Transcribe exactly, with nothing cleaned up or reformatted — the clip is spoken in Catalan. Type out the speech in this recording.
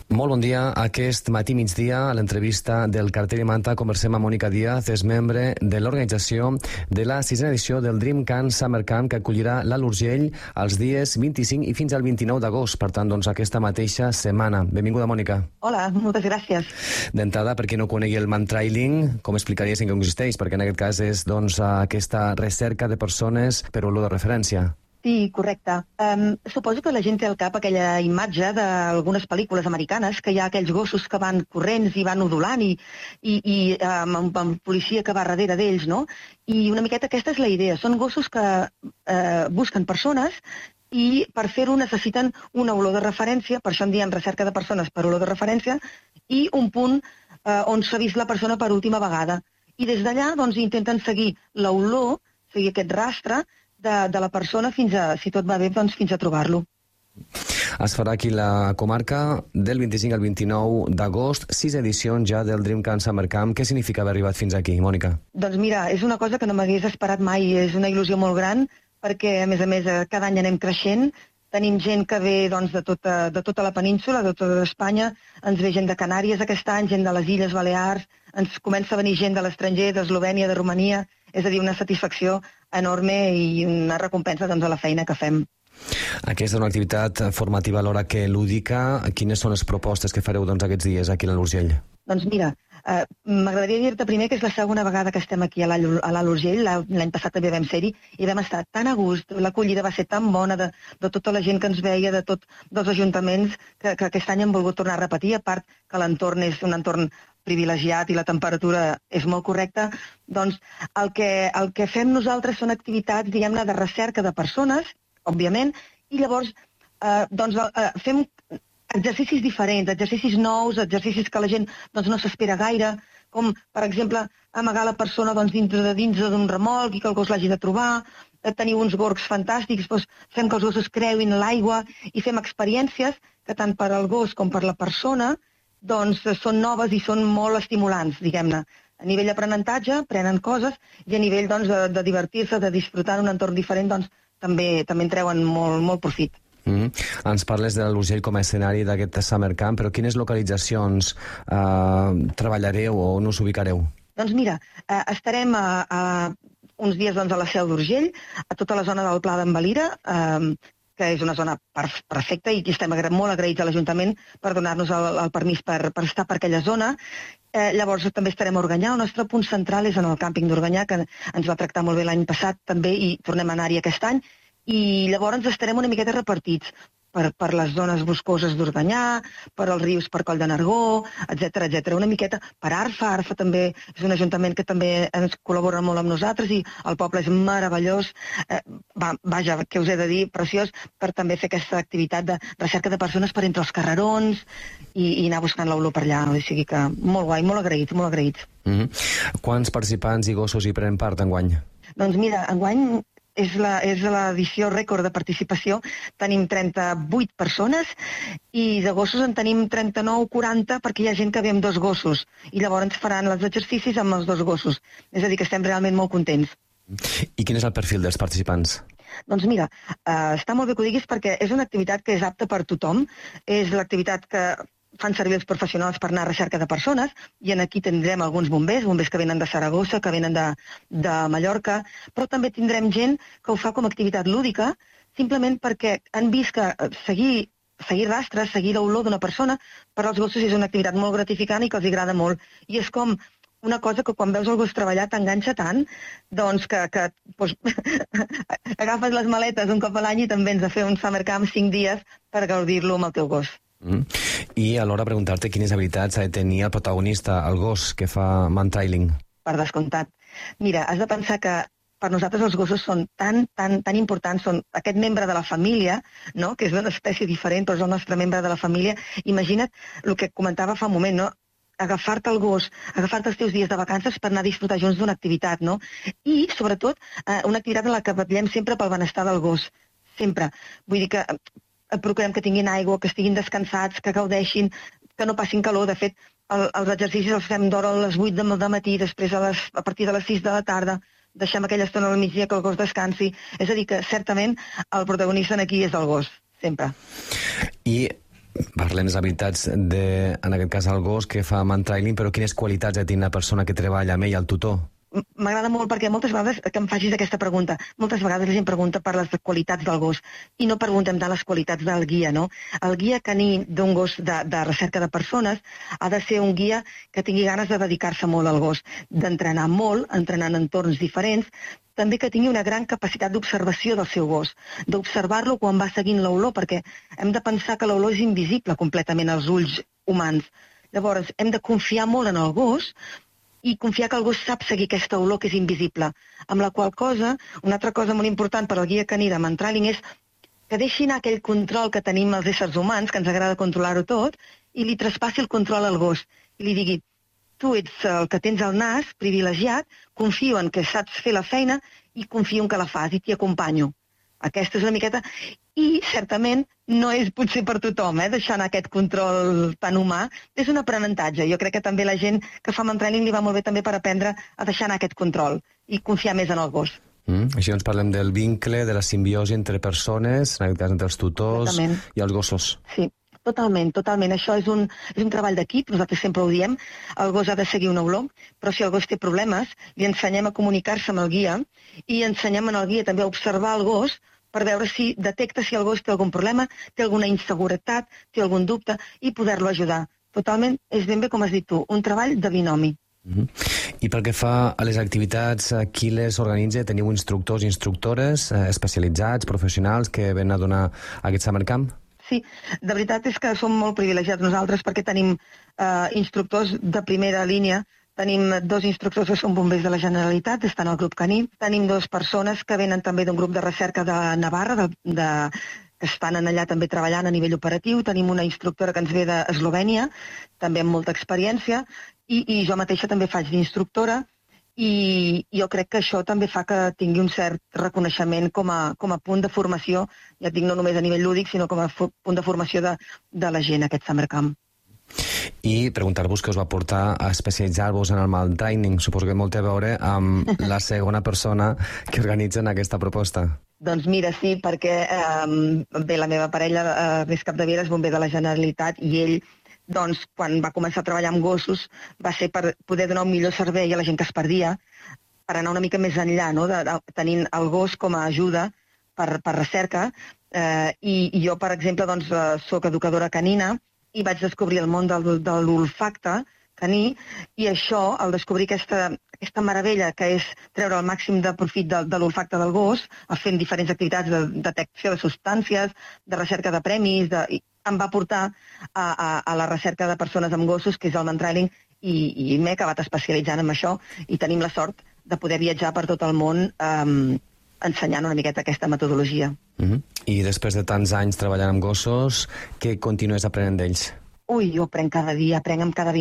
Molt bon dia. Aquest matí migdia, a l'entrevista del Cartell i Manta, conversem amb Mònica Díaz, és membre de l'organització de la sisena edició del Dream Camp Summer Camp, que acollirà l'Alt Urgell els dies vint-i-cinc i fins al vint-i-nou d'agost, per tant, doncs, aquesta mateixa setmana. Benvinguda, Mònica. Hola, moltes gràcies. D'entrada, per qui no conegui el mantrailing, com explicaries en què consisteix? Perquè en aquest cas és doncs, aquesta recerca de persones per olor de referència. Sí, correcte. Um, suposo que la gent té al cap aquella imatge d'algunes pel·lícules americanes que hi ha aquells gossos que van corrents i van udolant i, i, i um, amb, amb policia que va darrere d'ells, no? I una miqueta aquesta és la idea. Són gossos que uh, busquen persones i per fer-ho necessiten una olor de referència, per això en diem recerca de persones per olor de referència, i un punt uh, on s'ha vist la persona per última vegada. I des d'allà doncs, intenten seguir l'olor, seguir aquest rastre, De, de la persona fins a, si tot va bé, doncs fins a trobar-lo. Es farà aquí la comarca del vint-i-cinc al vint-i-nou d'agost, sis edicions ja del Dream Camp Summer Camp. Què significa haver arribat fins aquí, Mònica? Doncs mira, és una cosa que no m'hagués esperat mai, és una il·lusió molt gran, perquè a més a més cada any anem creixent, tenim gent que ve doncs, de, tota, de tota la península, de tota Espanya, ens ve gent de Canàries aquest any, gent de les Illes Balears, ens comença a venir gent de l'estranger, d'Eslovènia, de Romania, és a dir, una satisfacció enorme i una recompensa doncs, a la feina que fem. Aquesta és una activitat formativa alhora que lúdica. Quines són les propostes que fareu doncs, aquests dies aquí a l'Alt Urgell? Doncs mira, eh, m'agradaria dir-te primer que és la segona vegada que estem aquí a l'Alt Urgell. L'any passat també vam ser-hi i vam estar tan a gust, l'acollida va ser tan bona de, de tota la gent que ens veia, de tots dels ajuntaments, que, que aquest any hem volgut tornar a repetir, a part que l'entorn és un entorn privilegiat i la temperatura és molt correcta, doncs el que, el que fem nosaltres són activitats, diguem-ne, de recerca de persones, òbviament, i llavors eh, doncs, eh, fem exercicis diferents, exercicis nous, exercicis que la gent doncs, no s'espera gaire, com, per exemple, amagar la persona doncs, dintre de dins d'un remolc i que el gos l'hagi de trobar, tenir uns gorgs fantàstics, doncs, fem que els gossos creuin l'aigua i fem experiències que tant per al gos com per la persona doncs són noves i són molt estimulants, diguem-ne. A nivell d'aprenentatge, prenen coses, i a nivell doncs, de, de divertir-se, de disfrutar en un entorn diferent, doncs també, també en treuen molt, molt profit. Mm. Ens parles de l'Alt Urgell com a escenari d'aquest Summer Camp, però quines localitzacions eh, treballareu o on us ubicareu? Doncs mira, eh, estarem a, a uns dies doncs, a la Seu d'Urgell, a tota la zona del Pla d'en Valira, eh, que és una zona perfecta i que estem molt agraïts a l'Ajuntament per donar-nos el, el permís per, per estar per aquella zona. Eh, llavors també estarem a Organyà. El nostre punt central és en el càmping d'Organyà, que ens va tractar molt bé l'any passat també i tornem a anar-hi aquest any. I llavors estarem una miqueta repartits per, per les zones boscoses d'Organyà, per als rius per Coll de Nargó, etcètera, etcètera. Una miqueta per Arfa. Arfa també és un ajuntament que també ens col·labora molt amb nosaltres i el poble és meravellós, eh, va, vaja, què us he de dir, preciós, per també fer aquesta activitat de recerca de persones per entre els carrerons i, i anar buscant l'olor per allà. O sigui que molt guai, molt agraïts, molt agraïts. Mm-hmm. Quants participants i gossos hi prenen part enguany? Doncs mira, enguany és l'edició rècord de participació. Tenim trenta-vuit persones i de gossos en tenim trenta-nou quaranta perquè hi ha gent que ve amb dos gossos i llavors faran els exercicis amb els dos gossos. És a dir, que estem realment molt contents. I quin és el perfil dels participants? Doncs mira, eh, està molt bé que ho diguis perquè és una activitat que és apta per tothom. És l'activitat que fan servir els professionals per anar a recerca de persones, i en aquí tindrem alguns bombers, bombers que venen de Saragossa, que venen de, de Mallorca, però també tindrem gent que ho fa com a activitat lúdica, simplement perquè han vist que seguir, seguir rastres, seguir l'olor d'una persona, per als gossos és una activitat molt gratificant i que els agrada molt. I és com una cosa que quan veus el gos treballar t'enganxa tant, doncs que, que doncs, agafes les maletes un cop a l'any i te'n vens a fer un summer camp cinc dies per gaudir-lo amb el teu gos. Mm. I alhora preguntar-te quines habilitats ha de tenir el protagonista, el gos, que fa mantrailing. Per descomptat. Mira, has de pensar que per nosaltres els gossos són tan, tan, tan importants, són aquest membre de la família, no? Que és una espècie diferent, però és el nostre membre de la família. Imagina't el que comentava fa un moment, no? Agafar-te el gos, agafar-te els teus dies de vacances per anar a disfrutar junts d'una activitat, no? I, sobretot, eh, una activitat en la que vetllem sempre pel benestar del gos. Sempre. Vull dir que procurem que tinguin aigua, que estiguin descansats, que gaudeixin, que no passin calor. De fet, el, els exercicis els fem d'hora a les vuit del matí, després a, les, a partir de les sis de la tarda, deixem aquella estona al migdia que el gos descansi. És a dir, que certament el protagonista aquí és el gos, sempre. I Parlem de les habilitats de, en aquest cas, el gos que fa mantrailing, però quines qualitats ha de tenir la persona que treballa amb ell, el tutor? M'agrada molt perquè moltes vegades que em facis aquesta pregunta, moltes vegades la gent pregunta per les qualitats del gos i no preguntem de les qualitats del guia, no? El guia caní d'un gos de, de recerca de persones ha de ser un guia que tingui ganes de dedicar-se molt al gos, d'entrenar molt, entrenant en entorns diferents, també que tingui una gran capacitat d'observació del seu gos, d'observar-lo quan va seguint l'olor, perquè hem de pensar que l'olor és invisible completament als ulls humans. Llavors, hem de confiar molt en el gos i confiar que el gos sap seguir aquesta olor que és invisible. Amb la qual cosa, una altra cosa molt important per al guia caní de mantrailing és que deixi anar aquell control que tenim els éssers humans, que ens agrada controlar-ho tot, i li traspassi el control al gos. I li digui, tu ets el que tens al nas, privilegiat, confio en que saps fer la feina i confio en que la fas i t'hi acompanyo. Aquesta és una miqueta... I, certament, no és potser per tothom, eh, deixar anar aquest control tan humà. És un aprenentatge. Jo crec que també la gent que fa mantrailing li va molt bé també per aprendre a deixar anar aquest control i confiar més en el gos. Mm, així doncs parlem del vincle, de la simbiosi entre persones, en aquest cas entre els tutors i els gossos. Sí. Totalment, totalment. Això és un, és un treball d'equip, nosaltres sempre ho diem. El gos ha de seguir una olor, però si el gos té problemes, li ensenyem a comunicar-se amb el guia i ensenyem en el guia també a observar el gos per veure si detecta si el gos té algun problema, té alguna inseguretat, té algun dubte i poder-lo ajudar. Totalment, és ben bé com has dit tu, un treball de binomi. Mm-hmm. I pel que fa a les activitats, qui les organitza? Teniu instructors i instructores eh, especialitzats, professionals, que venen a donar aquest summer camp? Sí, de veritat és que som molt privilegiats nosaltres perquè tenim eh, instructors de primera línia. Tenim dos instructors que són bombers de la Generalitat, estan al grup caní. Tenim dues persones que venen també d'un grup de recerca de Navarra, de, de, que estan allà també treballant a nivell operatiu. Tenim una instructora que ens ve d'Eslovènia, també amb molta experiència, i, i jo mateixa també faig d'instructora, i jo crec que això també fa que tingui un cert reconeixement com a, com a punt de formació, ja et dic no només a nivell lúdic, sinó com a punt de formació de, de la gent, aquest summer camp. I preguntar-vos què us va portar a especialitzar-vos en el mantrailing. Suposo que molt té a veure amb la segona persona que organitzen aquesta proposta. Doncs mira, sí, perquè eh, bé, la meva parella, eh, Ernest Capdevila, és bomber de la Generalitat i ell, doncs, quan va començar a treballar amb gossos, va ser per poder donar un millor servei a la gent que es perdia, per anar una mica més enllà, no? de, de, tenint el gos com a ajuda per, per recerca. Eh, i, I jo, per exemple, doncs, soc educadora canina, i vaig descobrir el món del, de l'olfacte caní, i això, al descobrir aquesta, aquesta meravella que és treure el màxim de profit de, de l'olfacte del gos, fent diferents activitats de detecció de substàncies, de recerca de premis, de, em va portar a, a, a la recerca de persones amb gossos, que és el mantrailing, i, i m'he acabat especialitzant en això, i tenim la sort de poder viatjar per tot el món eh, ensenyant una miqueta aquesta metodologia. Mm-hmm. I després de tants anys treballant amb gossos, què continues aprenent d'ells? Ui, jo aprenc cada dia, aprenc amb cada dia.